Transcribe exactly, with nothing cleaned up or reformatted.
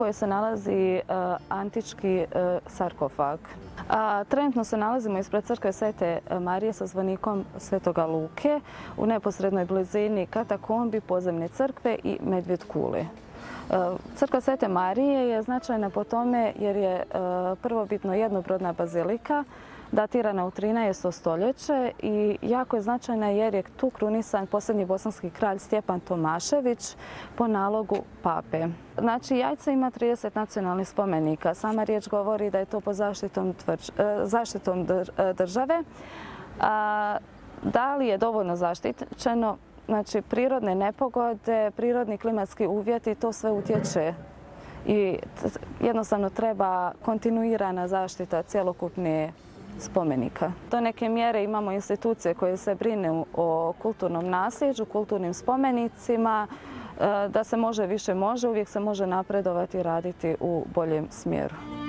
Koje se nalazi uh, antički uh, sarkofag. A, trenutno se nalazimo ispred crkve Svete Marije sa zvonikom Svetoga Luke u neposrednoj blizini katakombi, podzemne crkve i Medvjed kule. Crkva Svete Marije je značajna po tome jer je prvobitno jednobrodna bazilika datirana u trinaestom stoljeće i jako je značajna jer je tu krunisan posljednji bosanski kralj Stjepan Tomašević po nalogu pape. Znači, Jajce ima trideset nacionalnih spomenika. Sama riječ govori da je to pod zaštitom, tvrđ, zaštitom države. A, da li je dovoljno zaštićeno? Znači, prirodne nepogode, prirodni klimatski uvjeti, to sve utječe i jednostavno treba kontinuirana zaštita cjelokupne spomenika. Do neke mjere imamo institucije koje se brinu o kulturnom nasljeđu, kulturnim spomenicima, da se može više može, uvijek se može napredovati i raditi u boljem smjeru.